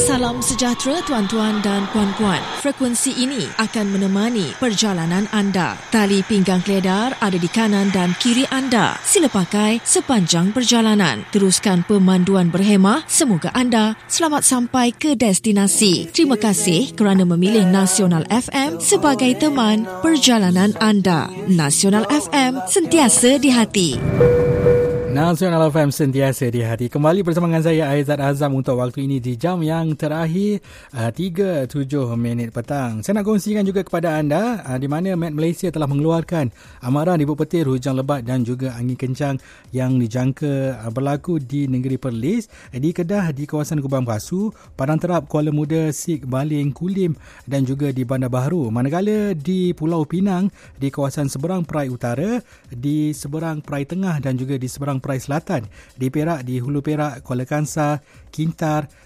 Salam sejahtera tuan-tuan dan puan-puan. Frekuensi ini akan menemani perjalanan anda. Tali pinggang keledar ada di kanan dan kiri anda. Sila pakai sepanjang perjalanan. Teruskan pemanduan berhemah. Semoga anda selamat sampai ke destinasi. Terima kasih kerana memilih Nasional FM sebagai teman perjalanan anda. Nasional FM, sentiasa di hati. Nasional FM sentiasa di hati. Kembali bersama dengan saya Aizat Azam untuk waktu ini di jam yang terakhir 3:07 petang. Saya nak kongsikan juga kepada anda di mana Met Malaysia telah mengeluarkan amaran ibu petir, hujan lebat dan juga angin kencang yang dijangka berlaku di negeri Perlis, di Kedah, di kawasan Kubang Pasu, Padang Terap, Kuala Muda, Sik, Baling, Kulim dan juga di Bandar Baharu. Manakala di Pulau Pinang, di kawasan seberang Perai Utara, di seberang Perai Tengah dan juga di seberang Perai Selatan, di Perak, di Hulu Perak, Kuala Kangsar, Kintar,